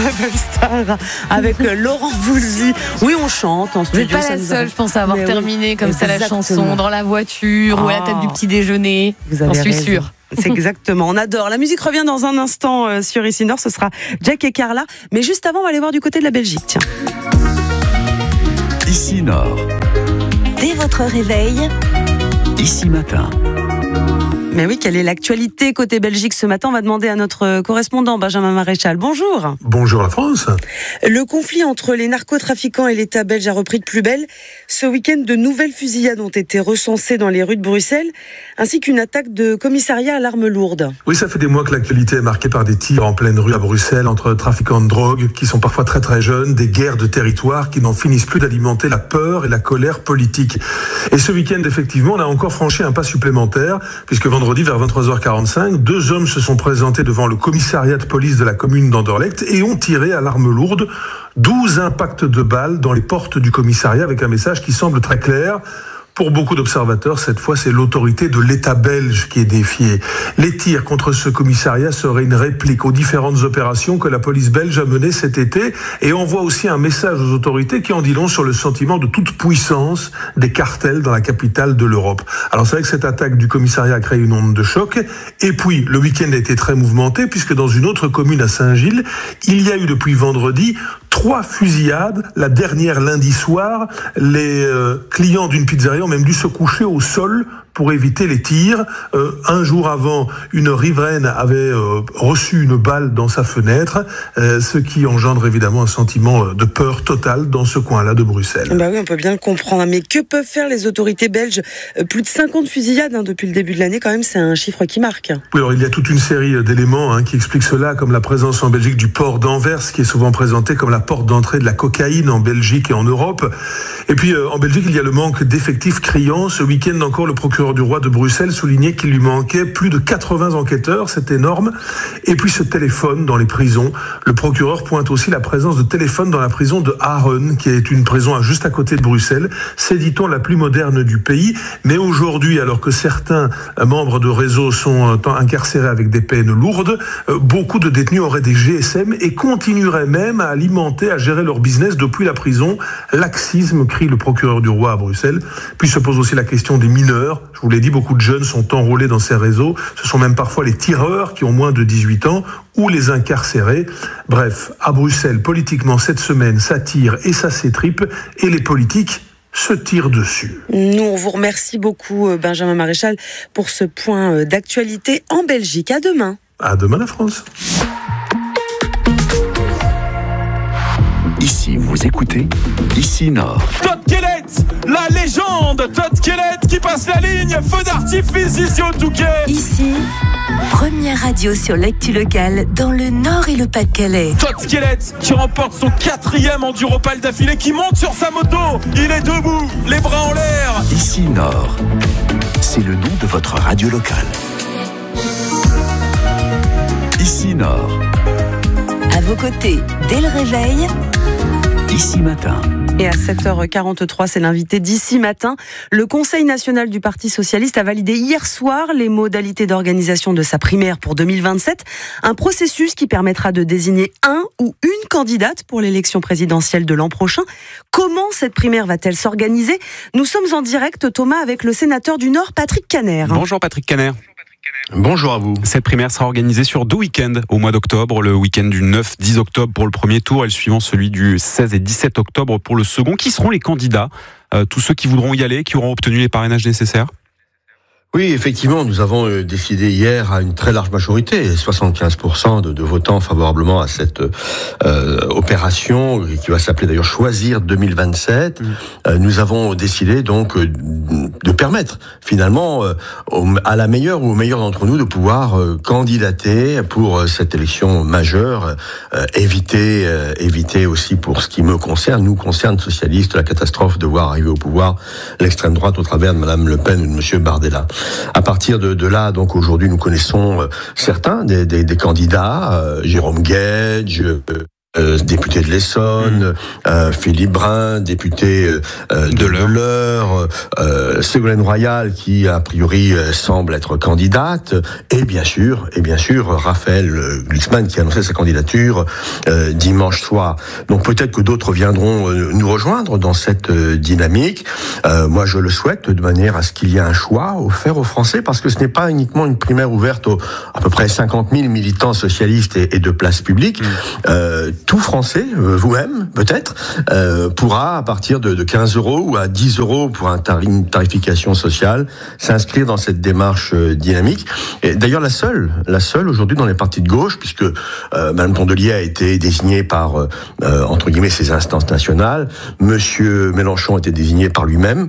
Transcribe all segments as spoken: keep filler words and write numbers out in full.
Travel Star avec Laurent Voulzy. Oui, on chante en studio. Vous n'êtes pas la seule, je pense, à avoir Mais terminé oui, comme ça la chanson dans la voiture oh. ou à la table du petit déjeuner. Vous avez J'en suis raison. sûre. C'est exactement, on adore. La musique revient dans un instant euh, sur Ici Nord, ce sera Jack et Carla. Mais juste avant, on va aller voir du côté de la Belgique. Tiens. Ici Nord. Dès votre réveil, Ici Matin. Mais oui, quelle est l'actualité côté Belgique ce matin? On va demander à notre correspondant Benjamin Maréchal. Bonjour. Bonjour la France. Le conflit entre les narcotrafiquants et l'État belge a repris de plus belle. Ce week-end, de nouvelles fusillades ont été recensées dans les rues de Bruxelles, ainsi qu'une attaque de commissariat à l'arme lourde. Oui, ça fait des mois que l'actualité est marquée par des tirs en pleine rue à Bruxelles entre trafiquants de drogue qui sont parfois très très jeunes, des guerres de territoire qui n'en finissent plus d'alimenter la peur et la colère politique. Et ce week-end, effectivement, on a encore franchi un pas supplémentaire, puisque vendredi vers vingt-trois heures quarante-cinq, deux hommes se sont présentés devant le commissariat de police de la commune d'Anderlecht et ont tiré à l'arme lourde douze impacts de balles dans les portes du commissariat avec un message qui semble très clair. Pour beaucoup d'observateurs, cette fois, c'est l'autorité de l'État belge qui est défiée. Les tirs contre ce commissariat seraient une réplique aux différentes opérations que la police belge a menées cet été et envoie aussi un message aux autorités qui en dit long sur le sentiment de toute puissance des cartels dans la capitale de l'Europe. Alors c'est vrai que cette attaque du commissariat a créé une onde de choc. Et puis, le week-end a été très mouvementé puisque dans une autre commune à Saint-Gilles, il y a eu depuis vendredi trois fusillades. La dernière lundi soir, les euh, clients d'une pizzeria ont même dû se coucher au sol pour éviter les tirs. Euh, un jour avant, une riveraine avait euh, reçu une balle dans sa fenêtre, euh, ce qui engendre évidemment un sentiment de peur totale dans ce coin-là de Bruxelles. Bah oui, on peut bien le comprendre. Mais que peuvent faire les autorités belges? Plus de cinquante fusillades hein, depuis le début de l'année, quand même, c'est un chiffre qui marque. Oui, alors il y a toute une série d'éléments hein, qui expliquent cela, comme la présence en Belgique du port d'Anvers, qui est souvent présenté comme la porte d'entrée de la cocaïne en Belgique et en Europe. Et puis euh, en Belgique, il y a le manque d'effectifs criant. Ce week-end encore, le procureur du roi de Bruxelles soulignait qu'il lui manquait plus de quatre-vingts enquêteurs, c'est énorme. Et puis ce téléphone dans les prisons. Le procureur pointe aussi la présence de téléphone dans la prison de Haren, qui est une prison juste à côté de Bruxelles. C'est, dit-on, la plus moderne du pays. Mais aujourd'hui, alors que certains membres de réseau sont incarcérés avec des peines lourdes, beaucoup de détenus auraient des G S M et continueraient même à alimenter, à gérer leur business depuis la prison. Laxisme, crie le procureur du roi à Bruxelles. Puis se pose aussi la question des mineurs. Je vous l'ai dit, beaucoup de jeunes sont enrôlés dans ces réseaux. Ce sont même parfois les tireurs qui ont moins de dix-huit ans ou les incarcérés. Bref, à Bruxelles, politiquement, cette semaine, ça tire et ça s'étripe et les politiques se tirent dessus. Nous, on vous remercie beaucoup, Benjamin Maréchal, pour ce point d'actualité en Belgique. À demain. À demain, la France. Ici, vous écoutez Ici Nord. Todd Kellett, la légende Todd Kellett qui passe la ligne, feu d'artifice ici au Touquet. ici, première radio sur l'actu locale dans le Nord et le Pas-de-Calais. Todd Kellett qui remporte son quatrième Enduropal d'affilée, qui monte sur sa moto, il est debout, les bras en l'air. Ici Nord, c'est le nom de votre radio locale. Ici Nord. À vos côtés, dès le réveil, Ici Matin. Et à sept heures quarante-trois, c'est l'invité d'Ici Matin. Le Conseil national du Parti socialiste a validé hier soir les modalités d'organisation de sa primaire pour deux mille vingt-sept. Un processus qui permettra de désigner un ou une candidate pour l'élection présidentielle de l'an prochain. Comment cette primaire va-t-elle s'organiser? Nous sommes en direct, Thomas, avec le sénateur du Nord, Patrick Caner. Bonjour Patrick Caner. Bonjour à vous. Cette primaire sera organisée sur deux week-ends au mois d'octobre. Le week-end du neuf dix octobre pour le premier tour et le suivant celui du seize et dix-sept octobre pour le second. Qui seront les candidats? euh, Tous ceux qui voudront y aller, qui auront obtenu les parrainages nécessaires? Oui, effectivement, nous avons euh, décidé hier à une très large majorité, soixante-quinze pour cent de, de votants favorablement à cette euh, opération qui va s'appeler d'ailleurs Choisir deux mille vingt-sept. Mmh. Euh, nous avons décidé donc euh, de permettre finalement euh, au, à la meilleure ou au meilleur d'entre nous de pouvoir euh, candidater pour euh, cette élection majeure, euh, éviter, euh, éviter aussi pour ce qui me concerne, nous concerne socialistes, la catastrophe de voir arriver au pouvoir l'extrême droite au travers de Madame Le Pen ou de Monsieur Bardella. À partir de, de là, donc aujourd'hui, nous connaissons euh, certains des, des, des candidats, euh, Jérôme Guedj, euh, Euh, député de l'Essonne, euh, Philippe Brun, député euh, de l'Eure, euh, Ségolène Royal qui a priori euh, semble être candidate, et bien sûr, et bien sûr Raphaël Glucksmann qui a annoncé sa candidature euh, dimanche soir. Donc peut-être que d'autres viendront euh, nous rejoindre dans cette euh, dynamique. Euh, moi je le souhaite de manière à ce qu'il y ait un choix offert aux Français, parce que ce n'est pas uniquement une primaire ouverte aux à peu près cinquante mille militants socialistes et, et de place publique. Mmh. Euh, tout Français, vous-même peut-être, euh, pourra à partir de, de quinze euros ou à dix euros pour un tarif, une tarification sociale s'inscrire dans cette démarche euh, dynamique. Et d'ailleurs la seule, la seule aujourd'hui dans les partis de gauche, puisque euh, Madame Tondelier a été désignée par euh, entre guillemets ses instances nationales, Monsieur Mélenchon a été désigné par lui-même.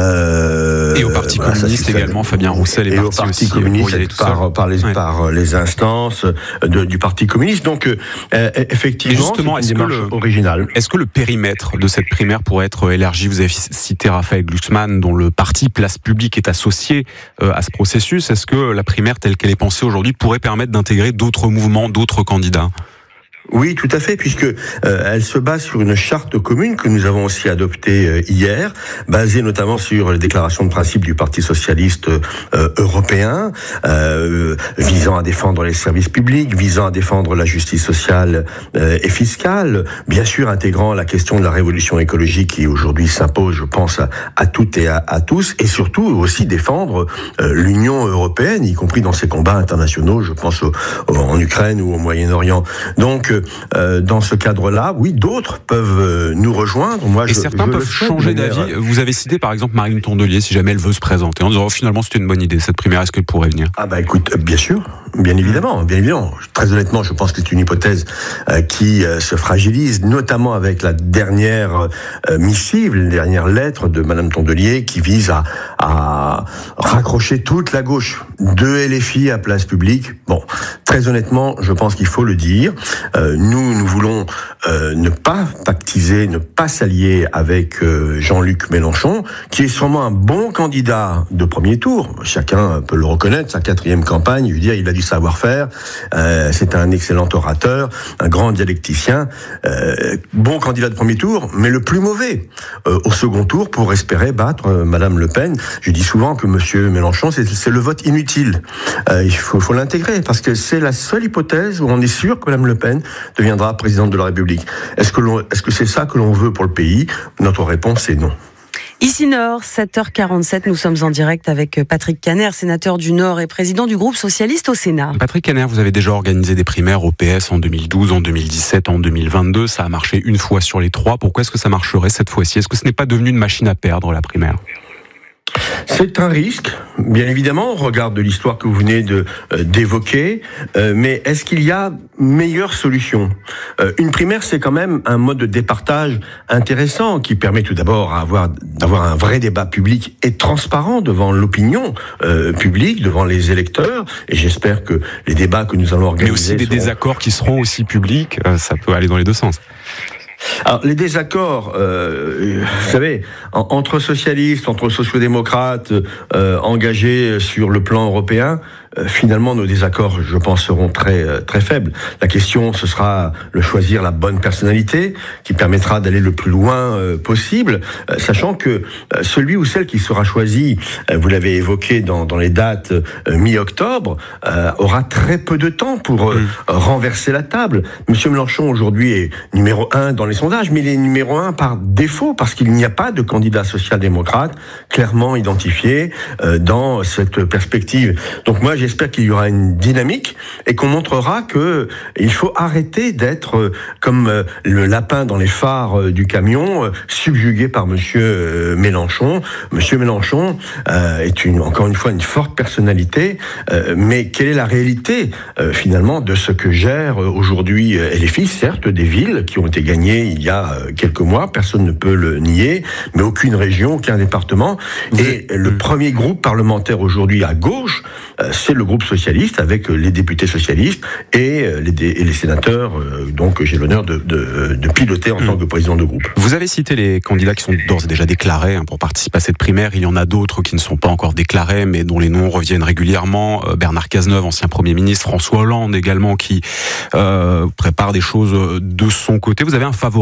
Euh, et au Parti voilà, communiste également, Fabien Roussel est et parti au Parti aussi communiste par, par, les, ouais. par les instances de, du Parti communiste. Donc euh, effectivement. Justement, est-ce que, le, original. est-ce que le périmètre de cette primaire pourrait être élargi? Vous avez cité Raphaël Glucksmann, dont le parti Place Publique est associé euh, à ce processus. Est-ce que la primaire telle qu'elle est pensée aujourd'hui pourrait permettre d'intégrer d'autres mouvements, d'autres candidats? Oui, tout à fait, puisque euh, elle se base sur une charte commune que nous avons aussi adoptée euh, hier, basée notamment sur les déclarations de principe du Parti socialiste euh, européen, euh, visant à défendre les services publics, visant à défendre la justice sociale euh, et fiscale, bien sûr intégrant la question de la révolution écologique qui aujourd'hui s'impose, je pense, à, à toutes et à, à tous, et surtout aussi défendre euh, l'Union européenne, y compris dans ses combats internationaux, je pense au, au, en Ukraine ou au Moyen-Orient. Donc, Euh, dans ce cadre-là, oui, d'autres peuvent euh, nous rejoindre. Moi, et je, certains je peuvent changer d'avis. Vous avez cité par exemple Marine Tondelier, si jamais elle veut se présenter, en disant oh, finalement c'était une bonne idée cette primaire, est-ce qu'elle pourrait venir? Ah bah écoute, bien sûr, bien évidemment, bien évidemment. Très honnêtement, je pense que c'est une hypothèse euh, qui euh, se fragilise, notamment avec la dernière euh, missive, la dernière lettre de Madame Tondelier qui vise à, à raccrocher toute la gauche de L F I à Place Publique. Bon, très honnêtement, je pense qu'il faut le dire. Euh, nous, nous voulons euh, ne pas pactiser, ne pas s'allier avec euh, Jean-Luc Mélenchon, qui est sûrement un bon candidat de premier tour. Chacun peut le reconnaître, sa quatrième campagne, je veux dire, il a du savoir-faire, euh, c'est un excellent orateur, un grand dialecticien, euh, bon candidat de premier tour, mais le plus mauvais euh, au second tour pour espérer battre euh, Madame Le Pen. Je dis souvent que Monsieur Mélenchon, c'est, c'est le vote inutile. Euh, il faut, faut l'intégrer, parce que c'est la seule hypothèse où on est sûr que Madame Le Pen deviendra présidente de la République. Est-ce que, l'on, est-ce que c'est ça que l'on veut pour le pays? Notre réponse est non. Ici Nord, sept heures quarante-sept, nous sommes en direct avec Patrick Kanner, sénateur du Nord et président du groupe socialiste au Sénat. Patrick Kanner, vous avez déjà organisé des primaires au P S en deux mille douze, en deux mille dix-sept, en deux mille vingt-deux. Ça a marché une fois sur les trois. Pourquoi est-ce que ça marcherait cette fois-ci? Est-ce que ce n'est pas devenu une machine à perdre, la primaire? C'est un risque, bien évidemment, au regard de l'histoire que vous venez de, euh, d'évoquer, euh, mais est-ce qu'il y a meilleure solution? euh, Une primaire, c'est quand même un mode de départage intéressant qui permet tout d'abord à avoir, d'avoir un vrai débat public et transparent devant l'opinion euh, publique, devant les électeurs, et j'espère que les débats que nous allons organiser... Mais aussi des seront... désaccords qui seront aussi publics, euh, ça peut aller dans les deux sens. Alors, les désaccords, euh, vous savez, en, entre socialistes, entre sociodémocrates euh, engagés sur le plan européen, euh, finalement, nos désaccords, je pense, seront très euh, très faibles. La question, ce sera de choisir la bonne personnalité qui permettra d'aller le plus loin euh, possible, euh, sachant que euh, celui ou celle qui sera choisi, euh, vous l'avez évoqué dans, dans les dates euh, mi-octobre, euh, aura très peu de temps pour euh, mmh. renverser la table. Monsieur Mélenchon, aujourd'hui, est numéro un dans les sondages, mais il est numéro un par défaut, parce qu'il n'y a pas de candidat social-démocrate clairement identifié euh, dans cette perspective. Donc moi, j'espère qu'il y aura une dynamique et qu'on montrera que il faut arrêter d'être euh, comme euh, le lapin dans les phares euh, du camion, euh, subjugué par Monsieur euh, Mélenchon. Monsieur Mélenchon euh, est une, encore une fois une forte personnalité, euh, mais quelle est la réalité euh, finalement de ce que gère euh, aujourd'hui euh, L F I? Certes, des villes qui ont été gagnées il y a euh, quelques mois, personne ne peut le nier, mais aucune région, aucun département. Et le premier groupe parlementaire aujourd'hui à gauche c'est le groupe socialiste avec les députés socialistes et les, dé- et les sénateurs. Donc j'ai l'honneur de, de, de piloter en mmh. tant que président de groupe. Vous avez cité les candidats qui sont d'ores et déjà déclarés hein, pour participer à cette primaire. Il y en a d'autres qui ne sont pas encore déclarés, mais dont les noms reviennent régulièrement. Euh, Bernard Cazeneuve, ancien Premier ministre, François Hollande également, qui euh, prépare des choses de son côté. Vous avez un favori ?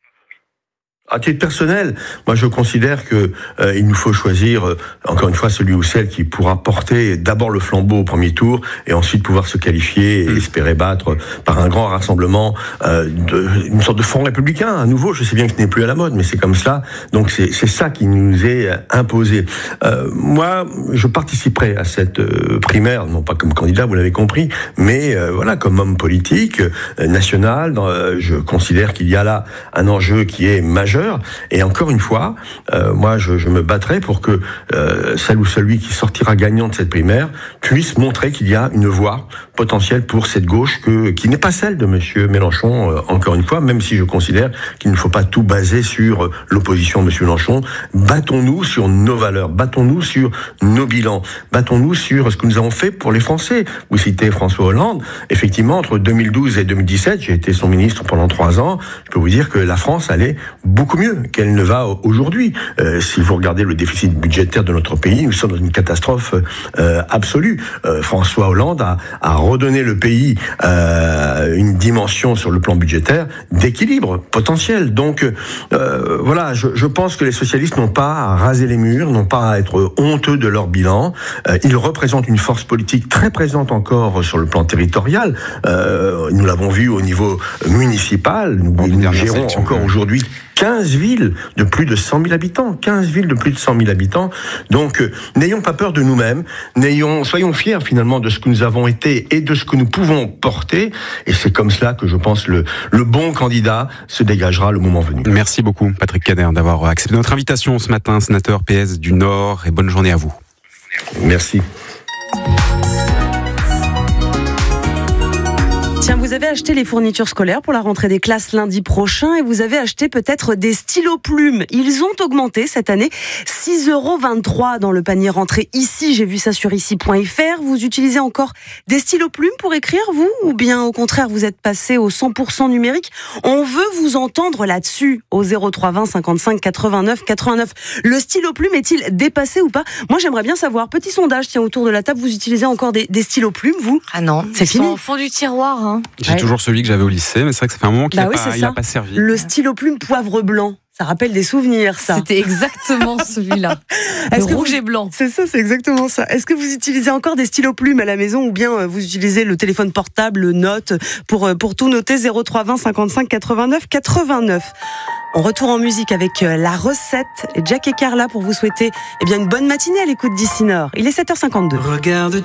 À titre personnel, moi je considère que euh, il nous faut choisir euh, encore une fois celui ou celle qui pourra porter d'abord le flambeau au premier tour et ensuite pouvoir se qualifier et mmh. espérer battre par un grand rassemblement euh, de, une sorte de front républicain. À nouveau, je sais bien que ce n'est plus à la mode, mais c'est comme ça. Donc c'est, c'est ça qui nous est imposé. Euh, moi, je participerai à cette euh, primaire, non pas comme candidat, vous l'avez compris, mais euh, voilà comme homme politique euh, national. Dans, euh, je considère qu'il y a là un enjeu qui est majeur. Et encore une fois, euh, moi je, je me battrai pour que euh, celle ou celui qui sortira gagnant de cette primaire puisse montrer qu'il y a une voie potentielle pour cette gauche que, qui n'est pas celle de Monsieur Mélenchon, euh, encore une fois, même si je considère qu'il ne faut pas tout baser sur l'opposition de Monsieur Mélenchon. Battons-nous sur nos valeurs, battons-nous sur nos bilans, battons-nous sur ce que nous avons fait pour les Français. Vous citez François Hollande, effectivement, entre deux mille douze et deux mille dix-sept, j'ai été son ministre pendant trois ans, je peux vous dire que la France allait beaucoup mieux qu'elle ne va aujourd'hui. Euh, si vous regardez le déficit budgétaire de notre pays, nous sommes dans une catastrophe euh, absolue. Euh, François Hollande a, a redonné le pays euh, une dimension sur le plan budgétaire d'équilibre potentiel. Donc euh, voilà, je, je pense que les socialistes n'ont pas à raser les murs, n'ont pas à être honteux de leur bilan. Euh, ils représentent une force politique très présente encore sur le plan territorial. Euh, nous l'avons vu au niveau municipal. Nous, nous gérons encore aujourd'hui quinze villes de plus de cent mille habitants, quinze villes de plus de cent mille habitants. Donc, euh, n'ayons pas peur de nous-mêmes, n'ayons, soyons fiers finalement de ce que nous avons été et de ce que nous pouvons porter. Et c'est comme cela que je pense le le bon candidat se dégagera le moment venu. Merci beaucoup, Patrick Kader, d'avoir accepté notre invitation ce matin, sénateur P S du Nord, et bonne journée à vous. Merci. Tiens, vous avez acheté les fournitures scolaires pour la rentrée des classes lundi prochain et vous avez acheté peut-être des stylos plumes. Ils ont augmenté cette année, six euros vingt-trois dans le panier rentrée ici. J'ai vu ça sur ici point f r. Vous utilisez encore des stylos plumes pour écrire, vous? Ou bien au contraire, vous êtes passé au cent pour cent numérique? On veut vous entendre là-dessus au zéro trois vingt cinquante-cinq quatre-vingt-neuf quatre-vingt-neuf. Le stylo plume est-il dépassé ou pas? Moi, j'aimerais bien savoir. Petit sondage, tiens, autour de la table, vous utilisez encore des, des stylos plumes, vous? Ah non, c'est fini. Au fond du tiroir. Hein. J'ai ouais. toujours celui que j'avais au lycée, mais c'est vrai que ça fait un moment qu'il n'a bah oui, pas, pas servi. Le stylo plume poivre blanc. Ça rappelle des souvenirs, ça. C'était exactement celui-là. Est-ce que rouge vous... et blanc. C'est ça, c'est exactement ça. Est-ce que vous utilisez encore des stylos plumes à la maison ou bien vous utilisez le téléphone portable, le note, pour, pour tout noter? Zéro trois vingt cinquante-cinq quatre-vingt-neuf quatre-vingt-neuf. On retourne en musique avec la recette et Jack et Carla pour vous souhaiter eh bien, une bonne matinée à l'écoute d'Ici Nord. Il est sept heures cinquante-deux. Regarde